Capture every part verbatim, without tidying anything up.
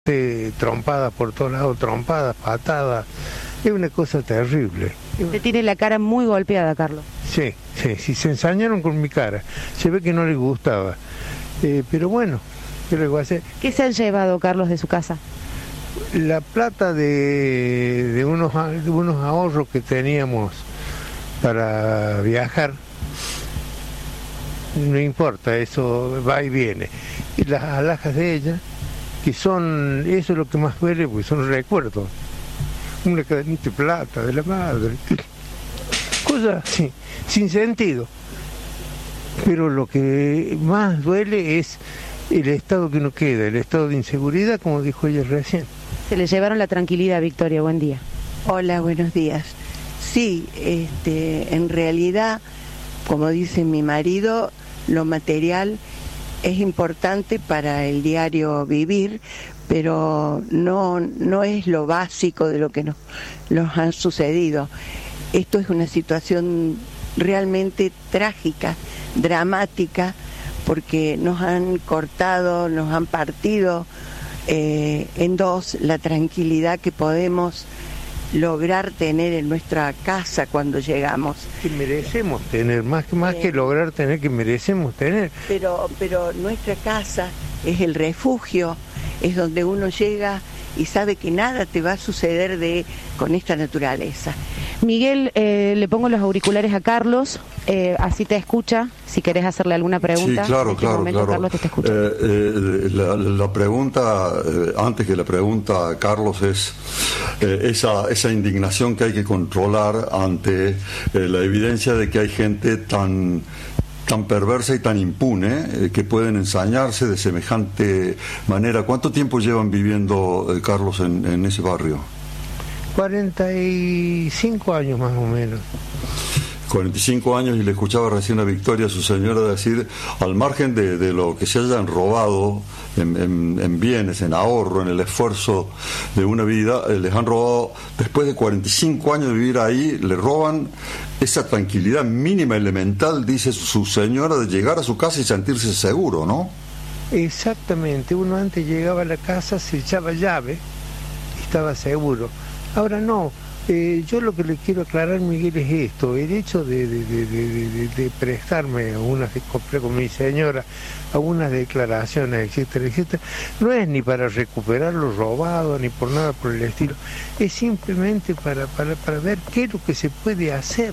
usted trompadas por todos lados, trompadas, patadas. Es una cosa terrible. Usted tiene la cara muy golpeada, Carlos. Sí, sí, sí, se ensañaron con mi cara. Se ve que no les gustaba. Eh, pero bueno, ¿qué le voy a hacer? ¿Qué se han llevado, Carlos, de su casa? La plata de, de, unos, de unos ahorros que teníamos para viajar. No importa, eso va y viene. Y las alhajas de ella, que son, eso es lo que más duele, porque son recuerdos. Una cadenita de plata de la madre, cosas así, sin sentido. Pero lo que más duele es el estado que uno queda, el estado de inseguridad, como dijo ella recién. Se le llevaron la tranquilidad, Victoria, buen día. Hola, buenos días. Sí, este, en realidad, como dice mi marido, lo material es importante para el diario vivir, pero no, no es lo básico de lo que nos, nos ha sucedido. Esto es una situación realmente trágica, dramática, porque nos han cortado, nos han partido eh, en dos la tranquilidad que podemos lograr tener en nuestra casa cuando llegamos. Que merecemos tener, más que más eh, que lograr tener, que merecemos tener. Pero, pero nuestra casa es el refugio, es donde uno llega y sabe que nada te va a suceder de con esta naturaleza. Miguel, eh, le pongo los auriculares a Carlos, eh, así te escucha, si querés hacerle alguna pregunta. Sí, claro, en este claro, momento, claro. Carlos te está escuchando. Eh, eh, la, la pregunta, eh, antes que la pregunta, Carlos, es eh, esa, esa indignación que hay que controlar ante eh, la evidencia de que hay gente tan... tan perversa y tan impune, eh, que pueden ensañarse de semejante manera. ¿Cuánto tiempo llevan viviendo, eh, Carlos, en, en ese barrio? cuarenta y cinco años más o menos. cuarenta y cinco años, y le escuchaba recién a Victoria, su señora, decir, al margen de, de lo que se hayan robado en, en, en bienes, en ahorro, en el esfuerzo de una vida, eh, les han robado, después de cuarenta y cinco años de vivir ahí, le roban esa tranquilidad mínima, elemental, dice su señora, de llegar a su casa y sentirse seguro, ¿no? Exactamente, uno antes llegaba a la casa, se echaba llave y estaba seguro. Ahora no. Eh, yo lo que le quiero aclarar, Miguel, es esto: el hecho de, de, de, de, de, de prestarme a unas, con mi señora, a unas declaraciones, etcétera, etcétera, no es ni para recuperar lo robado, ni por nada por el estilo, es simplemente para, para, para ver qué es lo que se puede hacer.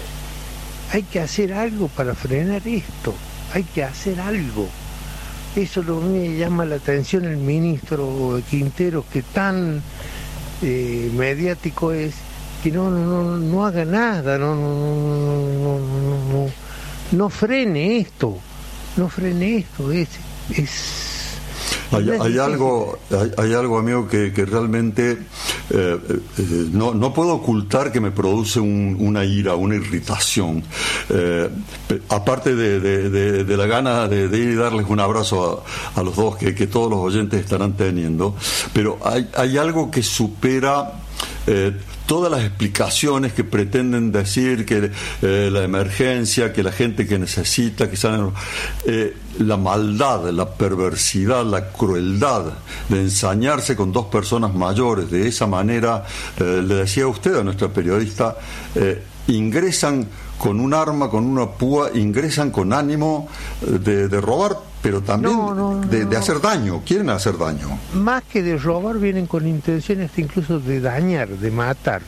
Hay que hacer algo para frenar esto, hay que hacer algo. Eso es lo que me llama la atención el ministro Quintero, que tan... Eh, mediático es, que no no no no haga nada, no no no no no, no, no frene esto, no frene esto, es es hay, hay algo hay, hay algo, amigo, que, que realmente eh, eh, no, no puedo ocultar que me produce un, una ira, una irritación, eh, aparte de, de, de, de la gana de, de ir y darles un abrazo a, a los dos que, que todos los oyentes estarán teniendo, pero hay, hay algo que supera eh, todas las explicaciones que pretenden decir que eh, la emergencia, que la gente que necesita, que salen, eh, la maldad, la perversidad, la crueldad de ensañarse con dos personas mayores de esa manera. Eh, le decía a usted, a nuestra periodista, eh, ingresan con un arma, con una púa, ingresan con ánimo de, de robar, pero también no, no, no, de, de no. hacer daño, quieren hacer daño. Más que de robar, vienen con intenciones incluso de dañar, de matar.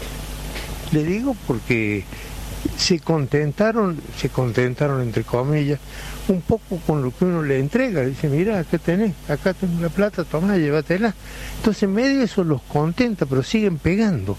Le digo porque se contentaron, se contentaron entre comillas, un poco con lo que uno le entrega. Dice, mira, acá tenés, acá tenés la plata, tomá, llévatela. Entonces en medio de eso los contenta, pero siguen pegando.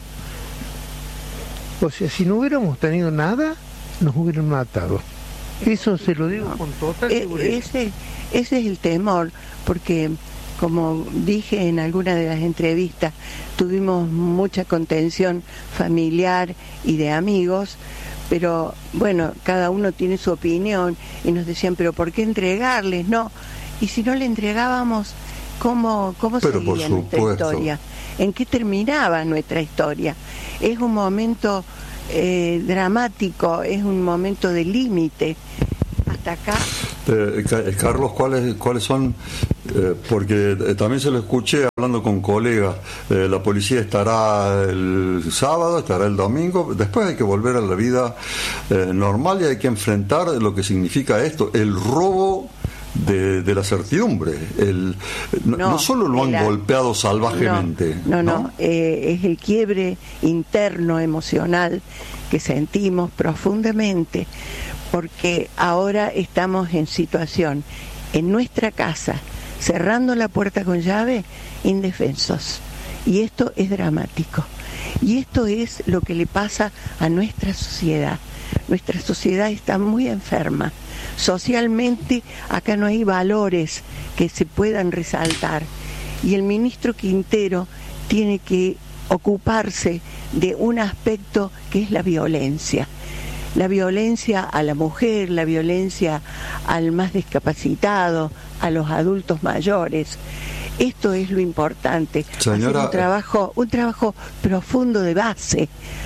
O sea, si no hubiéramos tenido nada, nos hubieran matado. Eso se lo digo con total seguridad. Ese, ese es el temor, porque como dije en alguna de las entrevistas, tuvimos mucha contención familiar y de amigos, pero bueno, cada uno tiene su opinión y nos decían, pero ¿por qué entregarles? No, y si no le entregábamos, ¿cómo, cómo seguía nuestra historia? ¿En qué terminaba nuestra historia? Es un momento eh, dramático, es un momento de límite. Hasta acá Eh, Carlos, ¿cuáles cuáles son? Eh, porque eh, también se lo escuché hablando con colegas. Eh, la policía estará el sábado, estará el domingo. Después hay que volver a la vida eh, normal y hay que enfrentar lo que significa esto, el robo de, de la certidumbre. El, no, no, no solo lo han la, golpeado salvajemente. No, no, no, no eh, es el quiebre interno emocional que sentimos profundamente, porque ahora estamos en situación, en nuestra casa, cerrando la puerta con llave, indefensos. Y esto es dramático. Y esto es lo que le pasa a nuestra sociedad. Nuestra sociedad está muy enferma. Socialmente, acá no hay valores que se puedan resaltar. Y el ministro Quintero tiene que ocuparse de un aspecto que es la violencia. La violencia a la mujer, la violencia al más discapacitado, a los adultos mayores. Esto es lo importante. Señora... Hacer un trabajo, un trabajo profundo de base,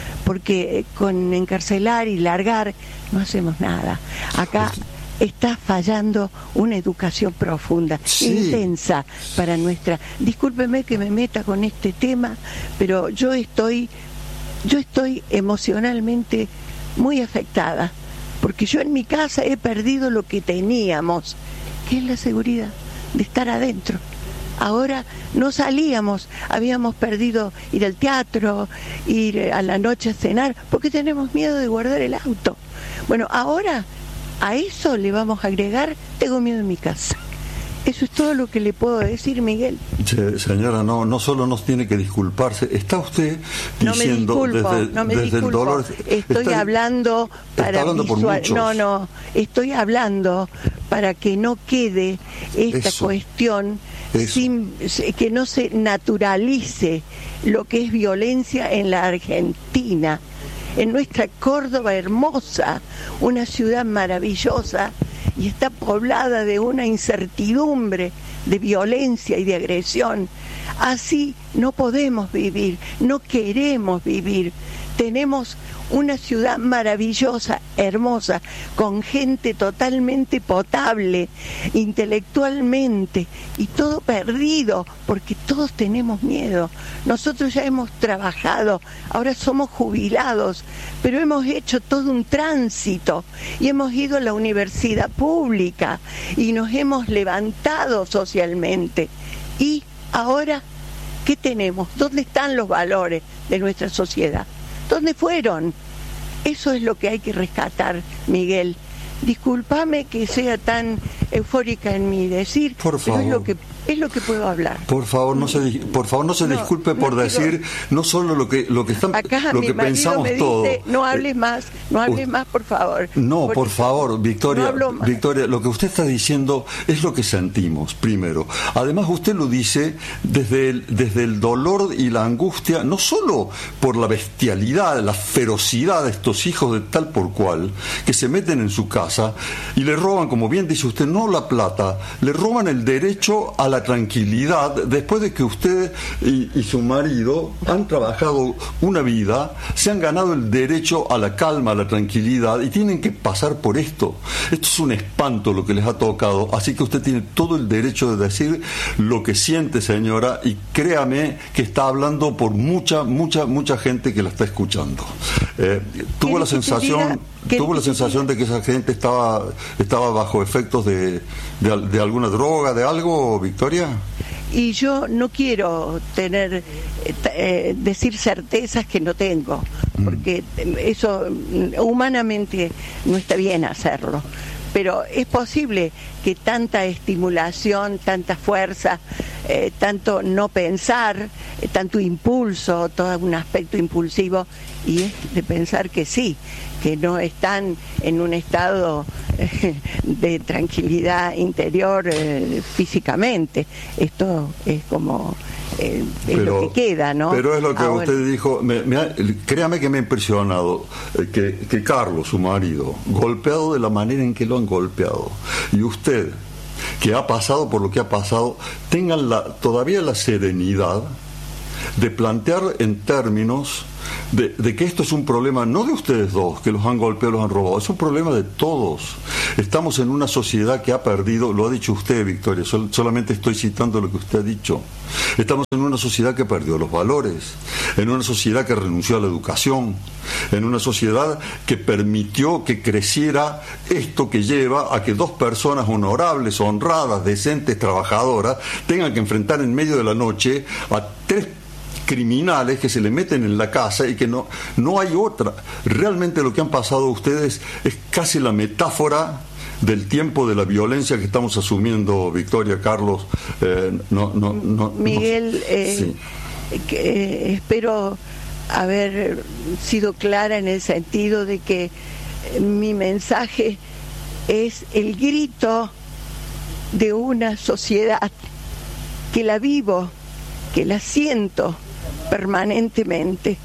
porque con encarcelar y largar no hacemos nada. Acá está fallando una educación profunda, sí, intensa para nuestra... Discúlpeme que me meta con este tema, pero yo estoy, yo estoy emocionalmente muy afectada, porque yo en mi casa he perdido lo que teníamos, que es la seguridad de estar adentro. Ahora no salíamos, habíamos perdido ir al teatro, ir a la noche a cenar, porque tenemos miedo de guardar el auto. Bueno, ahora a eso le vamos a agregar, tengo miedo en mi casa. Eso es todo lo que le puedo decir, Miguel. Che, señora, no no solo nos tiene que disculparse, está usted diciendo no me disculpo, desde, no me desde disculpo. el dolor. Estoy está, hablando para está hablando visual... por No, no, estoy hablando para que no quede esta Eso. cuestión, Eso. Sin, que no se naturalice lo que es violencia en la Argentina, en nuestra Córdoba hermosa, una ciudad maravillosa, y está poblada de una incertidumbre de violencia y de agresión. Así no podemos vivir, no queremos vivir. Tenemos una ciudad maravillosa, hermosa, con gente totalmente potable, intelectualmente, y todo perdido, porque todos tenemos miedo. Nosotros ya hemos trabajado, ahora somos jubilados, pero hemos hecho todo un tránsito y hemos ido a la universidad pública y nos hemos levantado socialmente. Y ahora, ¿qué tenemos? ¿Dónde están los valores de nuestra sociedad? ¿Dónde fueron? Eso es lo que hay que rescatar, Miguel. Discúlpame que sea tan eufórica en mi decir, por favor. Pero es lo que es lo que puedo hablar. Por favor, no se por favor no se no, disculpe por no, decir digo, no solo lo que lo que están acá lo mi que pensamos me dice, todos. No hables más, no hables uh, más, por favor. No, por favor, Victoria, no Victoria, lo que usted está diciendo es lo que sentimos, primero. Además, usted lo dice desde el, desde el dolor y la angustia, no solo por la bestialidad, la ferocidad de estos hijos de tal por cual, que se meten en su casa y le roban, como bien dice usted, no la plata, le roban el derecho a la tranquilidad después de que usted y, y su marido han trabajado una vida, se han ganado el derecho a la calma, a la tranquilidad, y tienen que pasar por esto. Esto es un espanto lo que les ha tocado, así que usted tiene todo el derecho de decir lo que siente, señora, y créame que está hablando por mucha, mucha, mucha gente que la está escuchando. Eh, tuvo la sensación, tuvo la sensación de que esa gente estaba, estaba bajo efectos de, de, de alguna droga, de algo, Victoria. Y yo no quiero tener eh, decir certezas que no tengo, porque eso humanamente no está bien hacerlo. Pero es posible que tanta estimulación, tanta fuerza, eh, tanto no pensar, eh, tanto impulso, todo un aspecto impulsivo, y es de pensar que sí, que no están en un estado eh, de tranquilidad interior eh, físicamente. Esto es como... Eh, es pero, lo que queda, ¿no? Pero es lo que Ahora, usted dijo, me, me ha, créame que me ha impresionado eh, que, que Carlos, su marido, golpeado de la manera en que lo han golpeado, y usted, que ha pasado por lo que ha pasado, tengan la, todavía la serenidad de plantear en términos de, de que esto es un problema no de ustedes dos, que los han golpeado, los han robado, es un problema de todos. Estamos en una sociedad que ha perdido, lo ha dicho usted, Victoria, sol, solamente estoy citando lo que usted ha dicho. Estamos en una sociedad que perdió los valores, en una sociedad que renunció a la educación, en una sociedad que permitió que creciera esto que lleva a que dos personas honorables, honradas, decentes, trabajadoras, tengan que enfrentar en medio de la noche a tres criminales que se le meten en la casa y que no, no hay otra. Realmente lo que han pasado ustedes es casi la metáfora del tiempo de la violencia que estamos asumiendo, Victoria, Carlos. Eh, no, no, no, Miguel, no, eh, sí. que, eh, espero haber sido clara en el sentido de que mi mensaje es el grito de una sociedad que la vivo, que la siento permanentemente.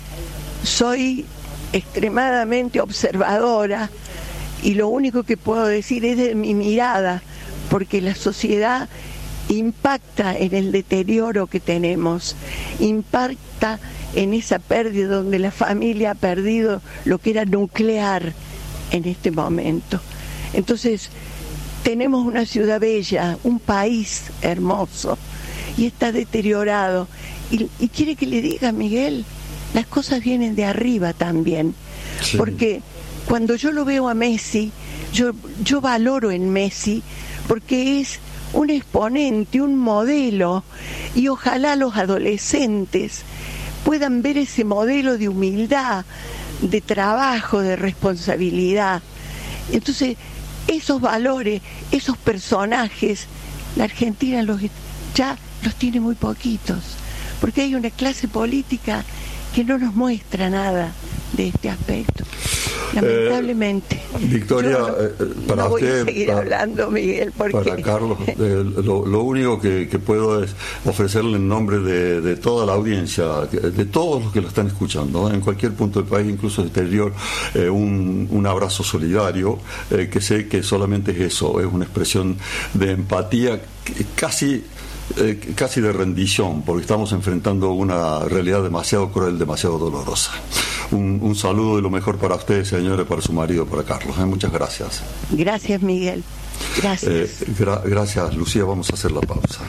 Soy extremadamente observadora y lo único que puedo decir es de mi mirada, porque la sociedad impacta en el deterioro que tenemos, impacta en esa pérdida donde la familia ha perdido lo que era nuclear en este momento. Entonces, tenemos una ciudad bella, un país hermoso, y está deteriorado. Y, y quiere que le diga, Miguel, las cosas vienen de arriba también, sí. Porque cuando yo lo veo a Messi, yo, yo valoro en Messi, porque es un exponente, un modelo, y ojalá los adolescentes puedan ver ese modelo de humildad, de trabajo, de responsabilidad. Entonces, esos valores, esos personajes, la Argentina los, ya los tiene muy poquitos, porque hay una clase política que no nos muestra nada de este aspecto. Lamentablemente. Eh, Victoria, no, eh, para no voy usted, a seguir para, hablando, Miguel, porque... para Carlos, eh, lo, lo único que, que puedo es ofrecerle en nombre de, de toda la audiencia, de todos los que lo están escuchando, ¿eh? En cualquier punto del país, incluso exterior, eh, un, un abrazo solidario, eh, que sé que solamente es eso, es una expresión de empatía casi... Eh, casi de rendición, porque estamos enfrentando una realidad demasiado cruel, demasiado dolorosa. Un, un saludo y lo mejor para ustedes, señores, para su marido, para Carlos. ¿eh? Muchas gracias. Gracias, Miguel. Gracias. Eh, gra- gracias, Lucía. Vamos a hacer la pausa.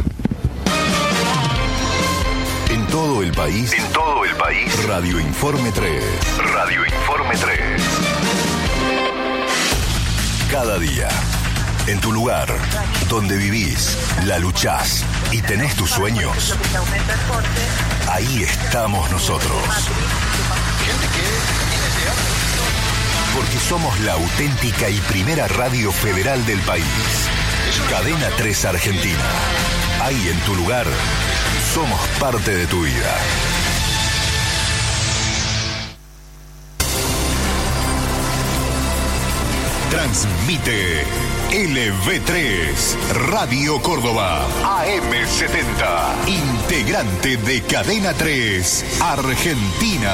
En todo el país. En todo el país. Radio Informe tres. Radio Informe tres. Cada día. En tu lugar, donde vivís, la luchás y tenés tus sueños, ahí estamos nosotros. Porque somos la auténtica y primera radio federal del país. Cadena tres Argentina. Ahí en tu lugar, somos parte de tu vida. Transmite L V tres, Radio Córdoba, A M setenta, integrante de Cadena tres, Argentina.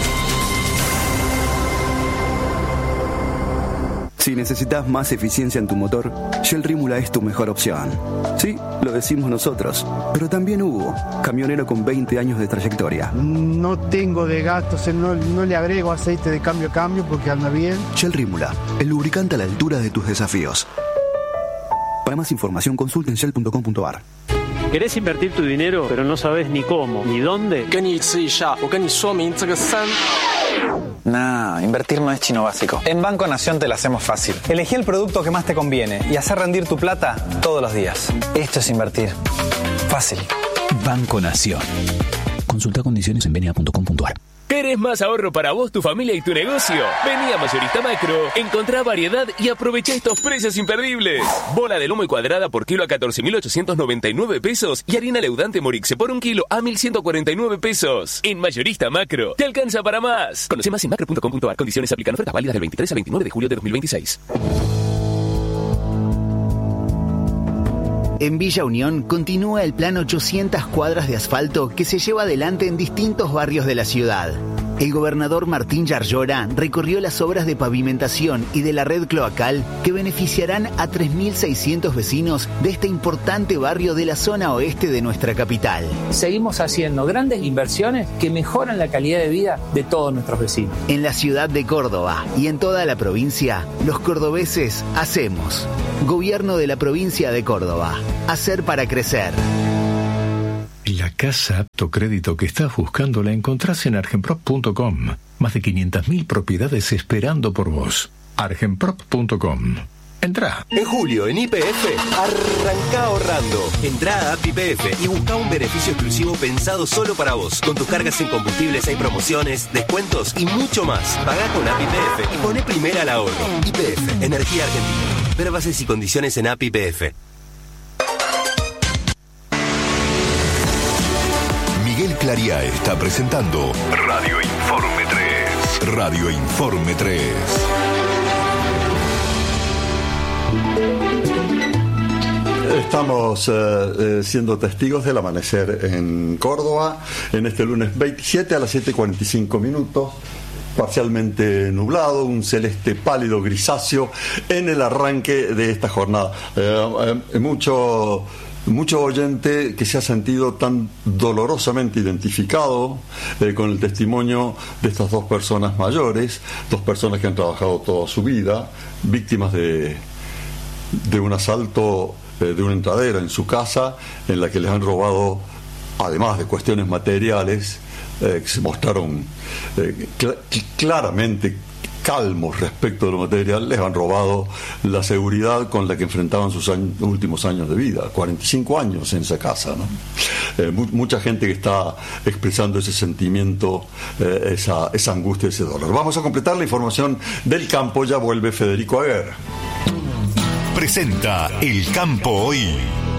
Si necesitas más eficiencia en tu motor, Shell Rímula es tu mejor opción. Sí, lo decimos nosotros, pero también Hugo, camionero con veinte años de trayectoria. No tengo de gastos, no, no le agrego aceite de cambio a cambio porque anda bien. Shell Rímula, el lubricante a la altura de tus desafíos. Para más información, consulta en shell punto com punto a r. ¿Querés invertir tu dinero, pero no sabes ni cómo, ni dónde? Nah, invertir no es chino básico. En Banco Nación te lo hacemos fácil. Elegí el producto que más te conviene y hacer rendir tu plata todos los días. Esto es invertir. Fácil. Banco Nación. Consulta condiciones en venia punto com punto a r. ¿Querés más ahorro para vos, tu familia y tu negocio? Vení a Mayorista Macro, encontrá variedad y aprovecha estos precios imperdibles. Bola de lomo y cuadrada por kilo a catorce mil ochocientos noventa y nueve pesos y harina leudante Morixe por un kilo a mil ciento cuarenta y nueve pesos. En Mayorista Macro, te alcanza para más. Conoce más en macro punto com punto a r. Condiciones aplican. Ofertas válidas del veintitrés al veintinueve de julio de dos mil veintiséis. En Villa Unión continúa el plan ochocientas cuadras de asfalto que se lleva adelante en distintos barrios de la ciudad. El gobernador Martín Yarlora recorrió las obras de pavimentación y de la red cloacal que beneficiarán a tres mil seiscientos vecinos de este importante barrio de la zona oeste de nuestra capital. Seguimos haciendo grandes inversiones que mejoran la calidad de vida de todos nuestros vecinos. En la ciudad de Córdoba y en toda la provincia, los cordobeses hacemos. Gobierno de la provincia de Córdoba. Hacer para crecer. La casa apto crédito que estás buscando la encontrás en argenprop punto com. Más de quinientas mil propiedades esperando por vos. argenprop punto com. Entrá. En julio, en Y P F, arrancá ahorrando. Entrá a App Y P F y buscá un beneficio exclusivo pensado solo para vos. Con tus cargas en combustibles hay promociones, descuentos y mucho más. Pagá con App Y P F y poné primera al ahorro. Y P F, Energía Argentina. Ver bases y condiciones en App Y P F. Miguel Clariá está presentando Radio Informe tres. Radio Informe tres. Estamos eh, eh, siendo testigos del amanecer en Córdoba en este lunes veintisiete a las siete y cuarenta y cinco minutos, parcialmente nublado, un celeste pálido grisáceo en el arranque de esta jornada. Eh, eh, mucho mucho oyente que se ha sentido tan dolorosamente identificado eh, con el testimonio de estas dos personas mayores, dos personas que han trabajado toda su vida, víctimas de, de un asalto, eh, de una entradera en su casa, en la que les han robado, además de cuestiones materiales, eh, que se mostraron eh, cl- claramente calmos respecto de lo material, les han robado la seguridad con la que enfrentaban sus años, últimos años de vida, cuarenta y cinco años en esa casa, ¿no? Eh, mu- mucha gente que está expresando ese sentimiento, eh, esa, esa angustia, ese dolor. Vamos a completar la información del campo, ya vuelve Federico Aguer. Presenta El Campo Hoy.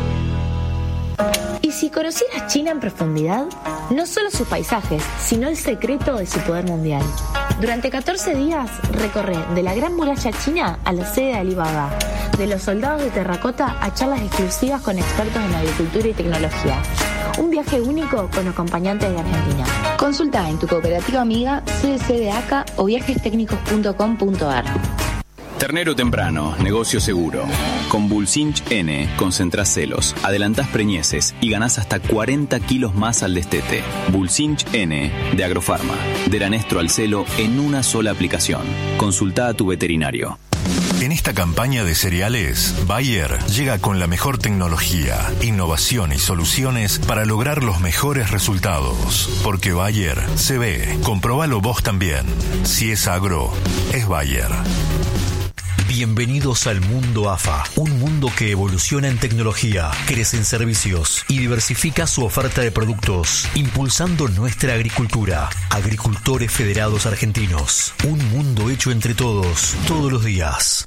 ¿Y si conocieras China en profundidad? No solo sus paisajes, sino el secreto de su poder mundial. Durante catorce días recorre de la Gran Muralla China a la sede de Alibaba, de los soldados de terracota a charlas exclusivas con expertos en agricultura y tecnología. Un viaje único con acompañantes de Argentina. Consulta en tu cooperativa amiga C D C de A C A o viajes técnicos punto com punto a r. Ternero temprano, negocio seguro. Con Bulsinch N concentrás celos, adelantás preñeces y ganás hasta cuarenta kilos más al destete. Bulsinch N de Agrofarma. De la Nestro al celo en una sola aplicación. Consulta a tu veterinario. En esta campaña de cereales, Bayer llega con la mejor tecnología, innovación y soluciones para lograr los mejores resultados. Porque Bayer se ve. Comprobalo vos también. Si es agro, es Bayer. Bienvenidos al mundo A F A, un mundo que evoluciona en tecnología, crece en servicios y diversifica su oferta de productos, impulsando nuestra agricultura. Agricultores Federados Argentinos, un mundo hecho entre todos, todos los días.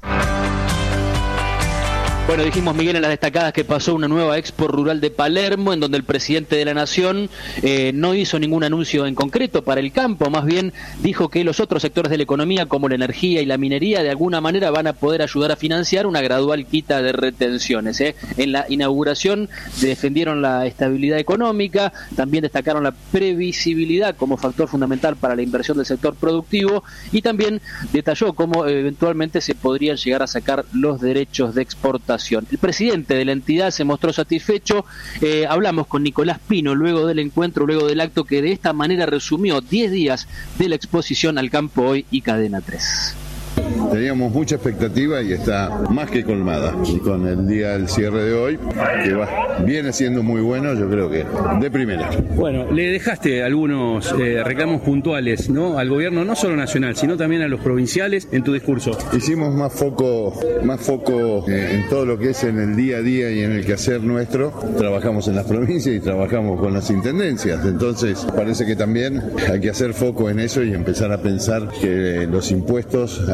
Bueno, dijimos, Miguel, en las destacadas que pasó una nueva Expo Rural de Palermo, en donde el presidente de la Nación eh, no hizo ningún anuncio en concreto para el campo, más bien dijo que los otros sectores de la economía, como la energía y la minería, de alguna manera van a poder ayudar a financiar una gradual quita de retenciones. ¿eh? En la inauguración defendieron la estabilidad económica, también destacaron la previsibilidad como factor fundamental para la inversión del sector productivo y también detalló cómo eventualmente se podrían llegar a sacar los derechos de exportación. El presidente de la entidad se mostró satisfecho. Eh, hablamos con Nicolás Pino luego del encuentro, luego del acto, que de esta manera resumió diez días de la exposición Al Campo Hoy y Cadena tres. Teníamos mucha expectativa y está más que colmada. Y con el día del cierre de hoy, que va, viene siendo muy bueno, yo creo que de primera. Bueno, le dejaste algunos eh, reclamos puntuales, ¿no?, al gobierno, no solo nacional, sino también a los provinciales en tu discurso. Hicimos más foco, más foco eh, en todo lo que es en el día a día y en el quehacer nuestro. Trabajamos en las provincias y trabajamos con las intendencias. Entonces, parece que también hay que hacer foco en eso y empezar a pensar que los impuestos a esta altura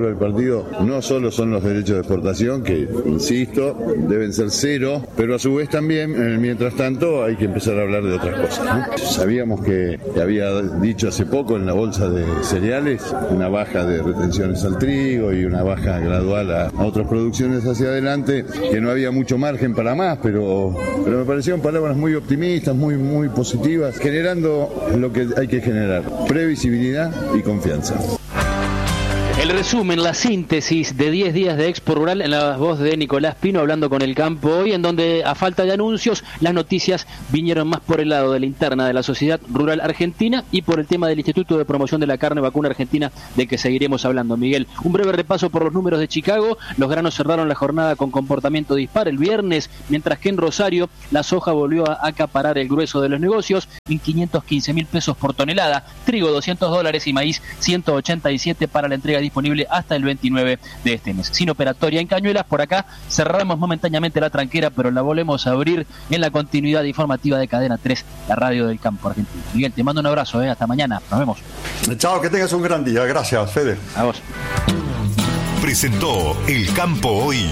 futuro del partido no solo son los derechos de exportación, que, insisto, deben ser cero, pero a su vez también, en el mientras tanto, hay que empezar a hablar de otras cosas, ¿no? Sabíamos que, que había dicho hace poco en la bolsa de cereales una baja de retenciones al trigo y una baja gradual a, a otras producciones hacia adelante, que no había mucho margen para más, pero, pero me parecieron palabras muy optimistas, muy, muy positivas, generando lo que hay que generar, previsibilidad y confianza. El resumen, la síntesis de diez días de Expo Rural en la voz de Nicolás Pino hablando con El Campo hoy, en donde a falta de anuncios las noticias vinieron más por el lado de la interna de la Sociedad Rural Argentina y por el tema del Instituto de Promoción de la Carne Vacuna Argentina, de que seguiremos hablando. Miguel, un breve repaso por los números de Chicago. Los granos cerraron la jornada con comportamiento dispar el viernes, mientras que en Rosario la soja volvió a acaparar el grueso de los negocios en quinientos quince mil pesos por tonelada, trigo doscientos dólares y maíz ciento ochenta y siete para la entrega disponible hasta el veintinueve de este mes. Sin operatoria en Cañuelas, por acá cerramos momentáneamente la tranquera, pero la volvemos a abrir en la continuidad informativa de Cadena tres, la radio del campo argentino. Miguel, te mando un abrazo, ¿eh? Hasta mañana, nos vemos. Chao, que tengas un gran día. Gracias, Fede. A vos. Presentó El Campo Hoy.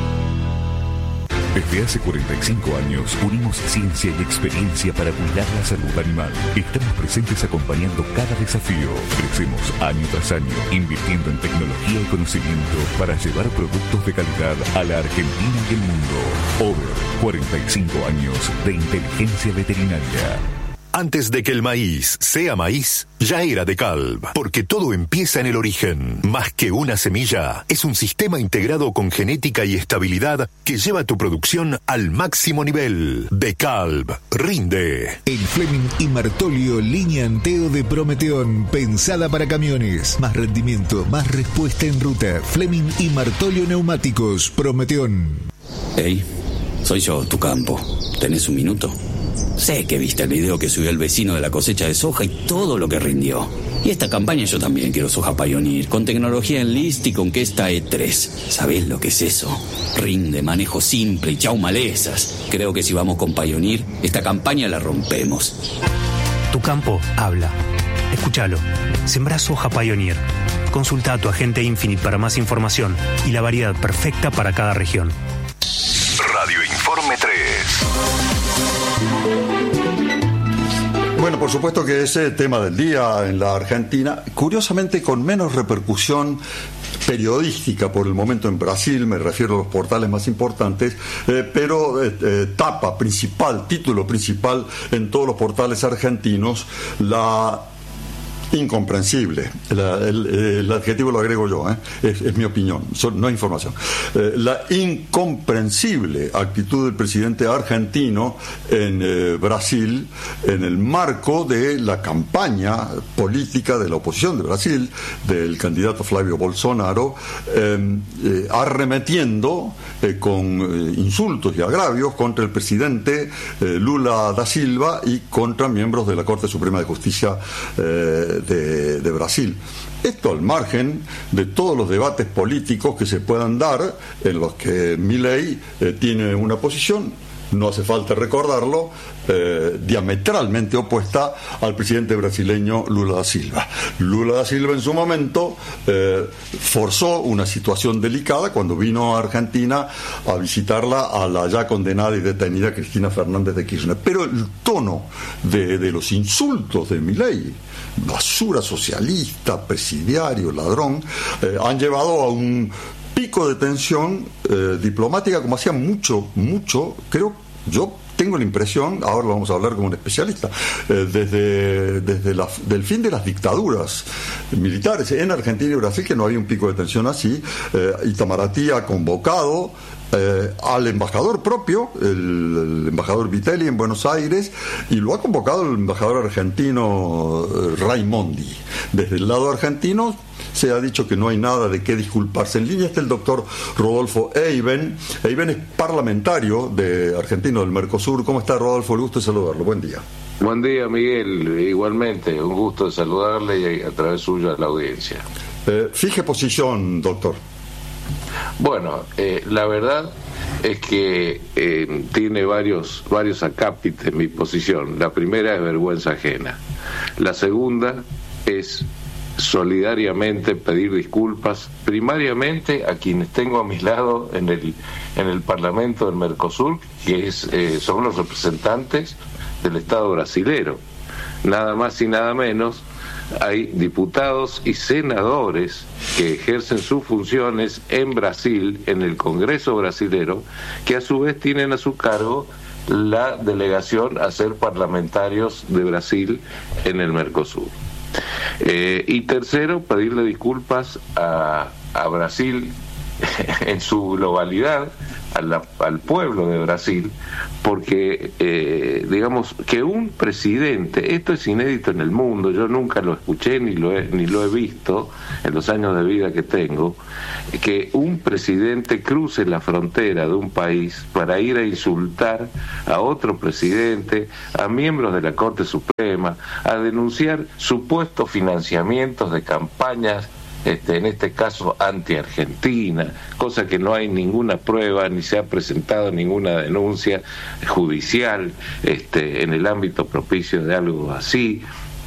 Desde hace cuarenta y cinco años unimos ciencia y experiencia para cuidar la salud animal. Estamos presentes acompañando cada desafío. Crecemos año tras año, invirtiendo en tecnología y conocimiento para llevar productos de calidad a la Argentina y el mundo. Over, cuarenta y cinco años de inteligencia veterinaria. Antes de que el maíz sea maíz, ya era DeKalb, porque todo empieza en el origen. Más que una semilla, es un sistema integrado con genética y estabilidad que lleva tu producción al máximo nivel. DeKalb, rinde. El Fleming y Martolio línea Anteo de Prometeón, pensada para camiones. Más rendimiento, más respuesta en ruta. Fleming y Martolio Neumáticos, Prometeón. Hey, soy yo, tu campo. ¿Tenés un minuto? Sé que viste el video que subió el vecino de la cosecha de soja y todo lo que rindió. Y esta campaña yo también quiero soja Pioneer, con tecnología Enlist y con que esta E tres. ¿Sabés lo que es eso? Rinde, manejo simple y chau malezas. Creo que si vamos con Pioneer, esta campaña la rompemos. Tu campo habla. Escúchalo. Sembrá soja Pioneer. Consulta a tu agente Infinite para más información y la variedad perfecta para cada región. Radio Informe tres. Bueno, por supuesto que ese tema del día en la Argentina, curiosamente con menos repercusión periodística por el momento en Brasil, me refiero a los portales más importantes, eh, pero eh, eh, tapa principal, título principal en todos los portales argentinos, la incomprensible, la, el, el adjetivo lo agrego yo, ¿eh? es, es mi opinión, son, no es información, eh, la incomprensible actitud del presidente argentino en eh, Brasil en el marco de la campaña política de la oposición de Brasil, del candidato Flavio Bolsonaro, eh, eh, arremetiendo eh, con eh, insultos y agravios contra el presidente eh, Lula da Silva y contra miembros de la Corte Suprema de Justicia eh, De, de Brasil. Esto al margen de todos los debates políticos que se puedan dar en los que Milei eh, tiene una posición, no hace falta recordarlo, eh, diametralmente opuesta al presidente brasileño Lula da Silva. Lula da Silva en su momento eh, forzó una situación delicada cuando vino a Argentina a visitarla a la ya condenada y detenida Cristina Fernández de Kirchner. Pero el tono de, de los insultos de Milei, basura socialista, presidiario, ladrón, eh, han llevado a un pico de tensión eh, diplomática como hacía mucho, mucho, creo, yo tengo la impresión, ahora lo vamos a hablar como un especialista, eh, desde, desde la, del fin de las dictaduras militares en Argentina y Brasil, que no había un pico de tensión así. eh, Itamaraty ha convocado Eh, al embajador propio, el, el embajador Vitelli en Buenos Aires, y lo ha convocado el embajador argentino eh, Raimondi. Desde el lado argentino se ha dicho que no hay nada de qué disculparse. En línea está el doctor Rodolfo Eiben. Eiben es parlamentario de argentino del Mercosur. ¿Cómo está, Rodolfo? El gusto de saludarlo. Buen día. Buen día, Miguel. Igualmente, un gusto de saludarle y a través suyo a la audiencia. Eh, fije posición, doctor. Bueno, eh, la verdad es que eh, tiene varios varios acápites mi posición. La primera es vergüenza ajena. La segunda es solidariamente pedir disculpas primariamente a quienes tengo a mi lado en el en el Parlamento del Mercosur, que es eh, son los representantes del Estado brasilero. Nada más y nada menos, hay diputados y senadores que ejercen sus funciones en Brasil, en el Congreso brasilero, que a su vez tienen a su cargo la delegación a ser parlamentarios de Brasil en el Mercosur. Eh, y tercero, pedirle disculpas a, a Brasil en su globalidad, a la, al pueblo de Brasil, porque eh, digamos que un presidente, esto es inédito en el mundo, yo nunca lo escuché ni lo he, ni lo he visto en los años de vida que tengo, que un presidente cruce la frontera de un país para ir a insultar a otro presidente, a miembros de la Corte Suprema, a denunciar supuestos financiamientos de campañas, Este, en este caso anti-Argentina, cosa que no hay ninguna prueba ni se ha presentado ninguna denuncia judicial este, en el ámbito propicio de algo así.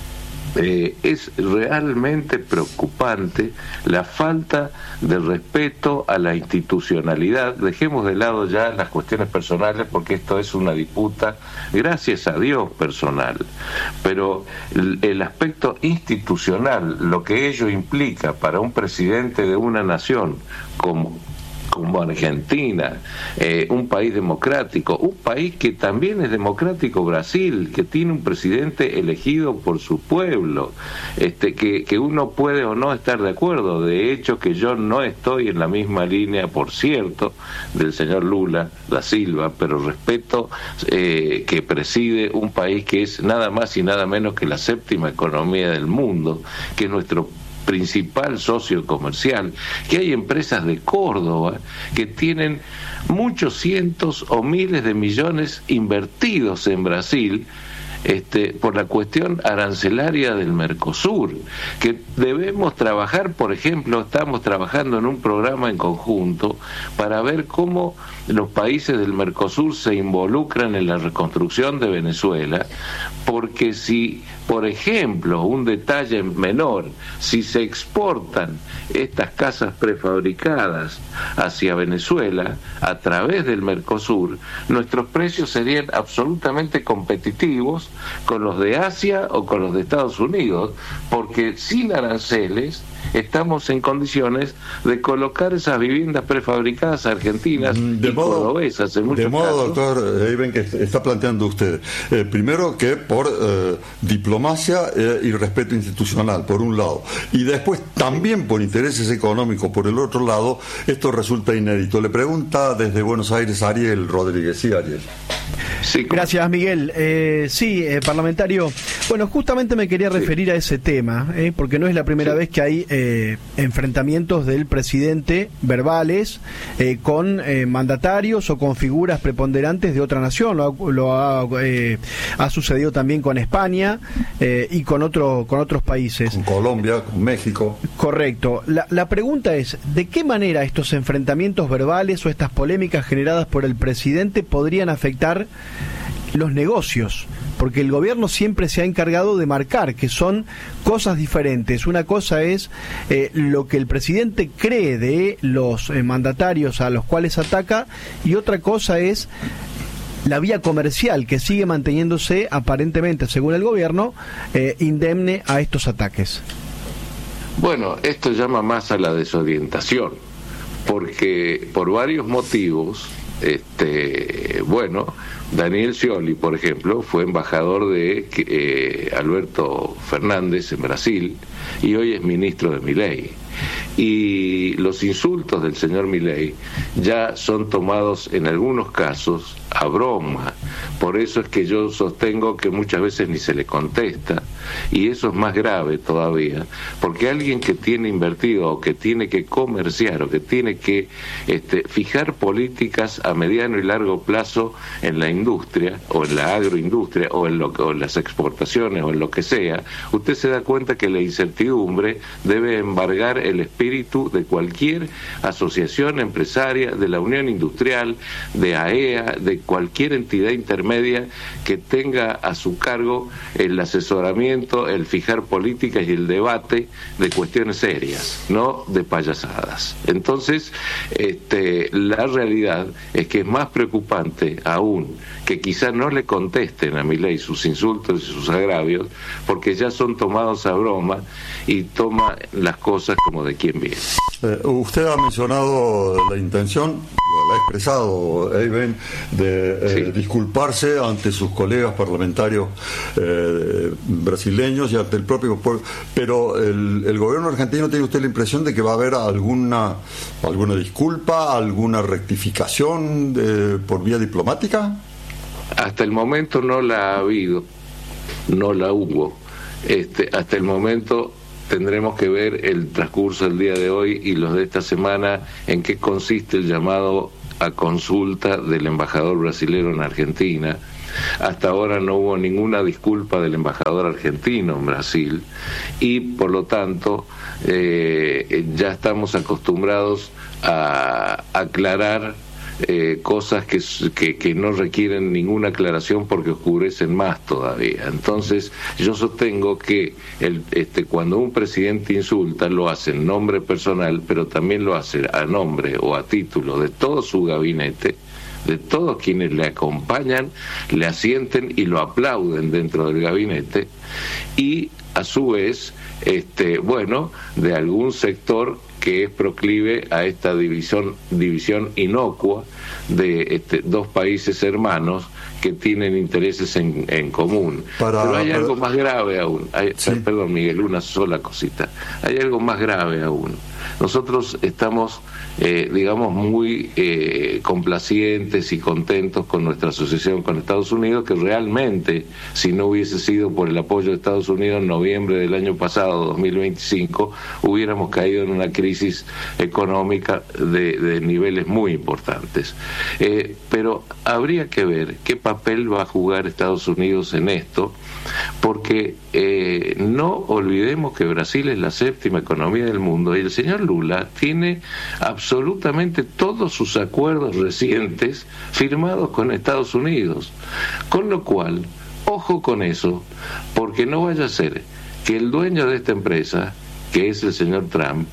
Eh, es realmente preocupante la falta de respeto a la institucionalidad. Dejemos de lado ya las cuestiones personales, porque esto es una disputa, gracias a Dios, personal, pero el, el aspecto institucional, lo que ello implica para un presidente de una nación como como Argentina, eh, un país democrático, un país que también es democrático, Brasil, que tiene un presidente elegido por su pueblo, este, que, que uno puede o no estar de acuerdo. De hecho, que yo no estoy en la misma línea, por cierto, del señor Lula da Silva, pero respeto eh, que preside un país que es nada más y nada menos que la séptima economía del mundo, que es nuestro principal socio comercial, que hay empresas de Córdoba que tienen muchos cientos o miles de millones invertidos en Brasil, este, por la cuestión arancelaria del Mercosur, que debemos trabajar. Por ejemplo, estamos trabajando en un programa en conjunto para ver cómo los países del Mercosur se involucran en la reconstrucción de Venezuela, porque si, por ejemplo, un detalle menor, si se exportan estas casas prefabricadas hacia Venezuela a través del Mercosur, nuestros precios serían absolutamente competitivos con los de Asia o con los de Estados Unidos, porque sin aranceles estamos en condiciones de colocar esas viviendas prefabricadas argentinas de y modo, cordobesas en muchos de modo, casos. doctor Eiben, que está planteando usted, eh, primero que por eh, diplomacia eh, y respeto institucional, por un lado, y después también por intereses económicos, por el otro lado, esto resulta inédito. Le pregunta desde Buenos Aires Ariel Rodríguez. Sí, Ariel. Sí, gracias, Miguel. Eh, sí, eh, parlamentario. Bueno, justamente me quería referir sí. a ese tema, eh, porque no es la primera sí. vez que hay eh, enfrentamientos del presidente verbales eh, con eh, mandatarios o con figuras preponderantes de otra nación. Lo ha, lo ha, eh, ha sucedido también con España eh, y con, otro, con otros países. Con Colombia, con México. Correcto. La, la pregunta es, ¿de qué manera estos enfrentamientos verbales o estas polémicas generadas por el presidente podrían afectar los negocios? Porque el gobierno siempre se ha encargado de marcar que son cosas diferentes. Una cosa es eh, lo que el presidente cree de los eh, mandatarios a los cuales ataca, y otra cosa es la vía comercial que sigue manteniéndose aparentemente, según el gobierno, eh, indemne a estos ataques. Bueno, esto llama más a la desorientación, porque por varios motivos, este, bueno, Daniel Scioli, por ejemplo, fue embajador de eh, Alberto Fernández en Brasil y hoy es ministro de Milei. Y los insultos del señor Milei ya son tomados en algunos casos a broma. Por eso es que yo sostengo que muchas veces ni se le contesta, y eso es más grave todavía, porque alguien que tiene invertido o que tiene que comerciar o que tiene que este, fijar políticas a mediano y largo plazo en la industria o en la agroindustria o en, lo, o en las exportaciones o en lo que sea, usted se da cuenta que la incertidumbre debe embargar el espíritu de cualquier asociación empresaria, de la Unión Industrial, de A E A, de cualquier entidad intermedia que tenga a su cargo el asesoramiento razonamiento, el fijar políticas y el debate de cuestiones serias, no de payasadas. Entonces, este, la realidad es que es más preocupante aún que quizás no le contesten a Milei sus insultos y sus agravios, porque ya son tomados a broma y toma las cosas como de quien viene. Eh, usted ha mencionado la intención, la ha expresado, Eiben, de eh, sí. disculparse ante sus colegas parlamentarios eh, brasileños y ante el propio pueblo, pero el, el gobierno argentino, ¿tiene usted la impresión de que va a haber alguna alguna disculpa, alguna rectificación de, por vía diplomática? Hasta el momento no la ha habido, no la hubo. Este, hasta el momento tendremos que ver el transcurso del día de hoy y los de esta semana en qué consiste el llamado a consulta del embajador brasilero en Argentina. Hasta ahora no hubo ninguna disculpa del embajador argentino en Brasil y por lo tanto eh, ya estamos acostumbrados a aclarar Eh, cosas que, que, que no requieren ninguna aclaración porque oscurecen más todavía. Entonces yo sostengo que el, este, cuando un presidente insulta lo hace en nombre personal, pero también lo hace a nombre o a título de todo su gabinete, de todos quienes le acompañan, le asienten y lo aplauden dentro del gabinete, y a su vez, este, bueno, de algún sector que es proclive a esta división división inocua de este, dos países hermanos que tienen intereses en, en común. Para, Pero hay para... algo más grave aún. Hay, sí. Perdón, Miguel, una sola cosita. Hay algo más grave aún. Nosotros estamos, eh, digamos, muy eh, complacientes y contentos con nuestra asociación con Estados Unidos, que realmente, si no hubiese sido por el apoyo de Estados Unidos en noviembre del año pasado, dos mil veinticinco, hubiéramos caído en una crisis económica de, de niveles muy importantes. Eh, pero habría que ver qué papel va a jugar Estados Unidos en esto, porque eh, no olvidemos que Brasil es la séptima economía del mundo y el señor Lula tiene absolutamente todos sus acuerdos recientes firmados con Estados Unidos, con lo cual, ojo con eso, porque no vaya a ser que el dueño de esta empresa, que es el señor Trump,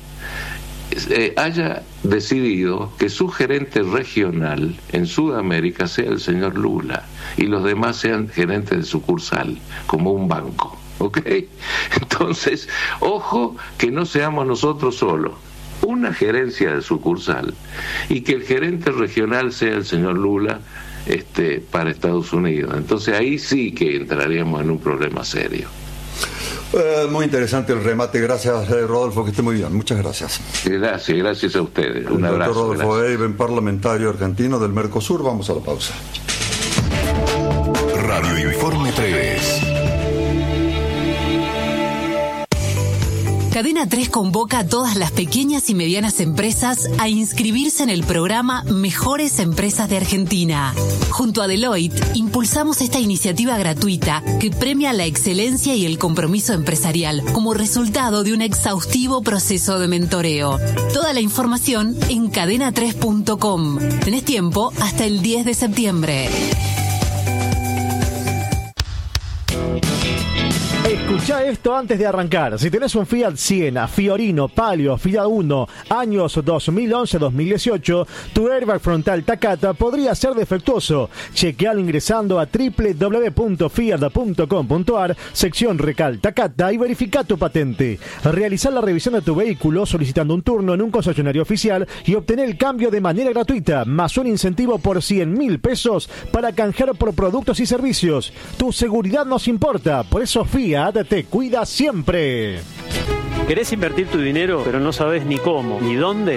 eh, haya decidido que su gerente regional en Sudamérica sea el señor Lula y los demás sean gerentes de sucursal, como un banco, ¿ok? Entonces, ojo que no seamos nosotros solos, una gerencia de sucursal, y que el gerente regional sea el señor Lula este, para Estados Unidos. Entonces ahí sí que entraríamos en un problema serio. Eh, muy interesante el remate, gracias eh, Rodolfo, que esté muy bien, muchas gracias. Gracias, gracias a ustedes, un el abrazo. Rodolfo Eiben, parlamentario argentino del Mercosur. Vamos a la pausa. Radio Informe tres. Cadena tres convoca a todas las pequeñas y medianas empresas a inscribirse en el programa Mejores Empresas de Argentina. Junto a Deloitte, impulsamos esta iniciativa gratuita que premia la excelencia y el compromiso empresarial como resultado de un exhaustivo proceso de mentoreo. Toda la información en cadena tres punto com. Tenés tiempo hasta el diez de septiembre. Escuchá esto antes de arrancar. Si tenés un Fiat Siena, Fiorino, Palio, Fiat Uno, años dos mil once a dos mil dieciocho, tu airbag frontal Takata podría ser defectuoso. Chequealo ingresando a doble u doble u doble u punto fiat punto com punto a r, sección Recal Takata, y verifica tu patente. Realizá la revisión de tu vehículo solicitando un turno en un concesionario oficial y obtener el cambio de manera gratuita, más un incentivo por cien mil pesos para canjear por productos y servicios. Tu seguridad nos importa, por eso Fiat te cuida siempre. ¿Querés invertir tu dinero, pero no sabes ni cómo, ni dónde?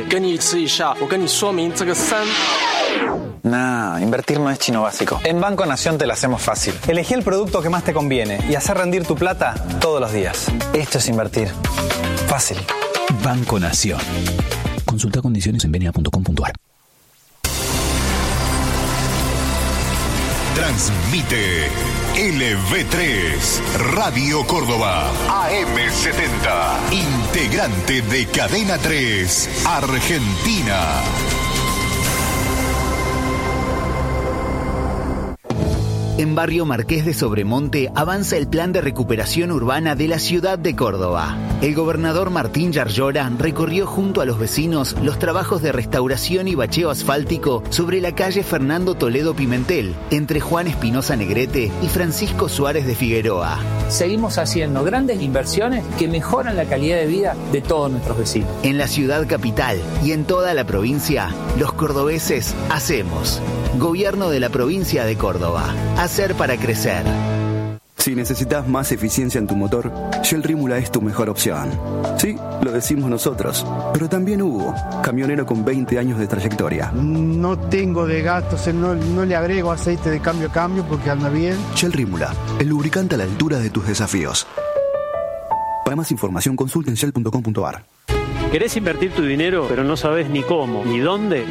Nah, invertir no es chino básico. En Banco Nación te la hacemos fácil. Elegí el producto que más te conviene y hacer rendir tu plata todos los días. Esto es invertir. Fácil. Banco Nación. Consulta condiciones en b n a punto com punto a r. Transmite L V tres, Radio Córdoba, A M setenta, integrante de Cadena tres, Argentina. En Barrio Marqués de Sobremonte avanza el plan de recuperación urbana de la ciudad de Córdoba. El gobernador Martín Yarlora recorrió junto a los vecinos los trabajos de restauración y bacheo asfáltico sobre la calle Fernando Toledo Pimentel, entre Juan Espinosa Negrete y Francisco Suárez de Figueroa. Seguimos haciendo grandes inversiones que mejoran la calidad de vida de todos nuestros vecinos. En la ciudad capital y en toda la provincia, los cordobeses hacemos. Gobierno de la provincia de Córdoba. Hacer para crecer. Si necesitas más eficiencia en tu motor, Shell Rímula es tu mejor opción. Sí, lo decimos nosotros, pero también Hugo, camionero con veinte años de trayectoria. No tengo de gastos, no, no le agrego aceite de cambio a cambio porque anda bien. Shell Rímula, el lubricante a la altura de tus desafíos. Para más información, consulta en shell punto com punto a r. ¿Querés invertir tu dinero, pero no sabes ni cómo, ni dónde?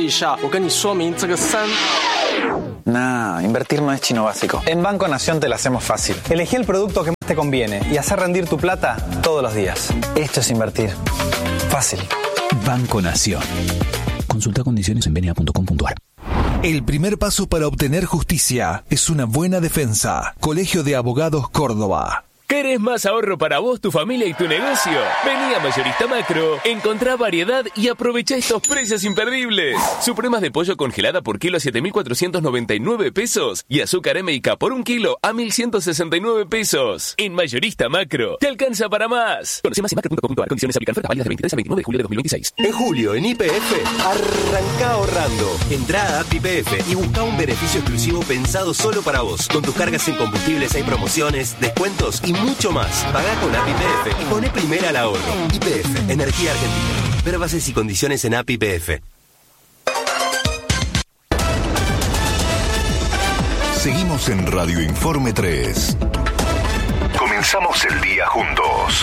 Nah, invertir no es chino básico. En Banco Nación te la hacemos fácil. Elegí el producto que más te conviene y hacer rendir tu plata todos los días. Esto es invertir. Fácil. Banco Nación. Consulta condiciones en b n a punto com punto a r. El primer paso para obtener justicia es una buena defensa. Colegio de Abogados Córdoba. ¿Querés más ahorro para vos, tu familia y tu negocio? Vení a Mayorista Macro, encontrá variedad y aprovecha estos precios imperdibles. Supremas de pollo congelada por kilo a siete mil cuatrocientos noventa y nueve pesos y azúcar M y K por un kilo a mil ciento sesenta y nueve pesos. En Mayorista Macro, te alcanza para más. Conoce más en macro punto com punto a r. Condiciones aplican. Ofertas válidas del veintitrés al veintinueve de julio de dos mil veintiséis. En julio, en Y P F, arranca ahorrando. Entrá a App Y P F y busca un beneficio exclusivo pensado solo para vos. Con tus cargas en combustibles hay promociones, descuentos y mucho más. Pagá con App Y P F y poné primera al ahorro. Y P F, Energía Argentina. Ver bases y condiciones en App Y P F. Seguimos en Radio Informe tres. Comenzamos el día juntos.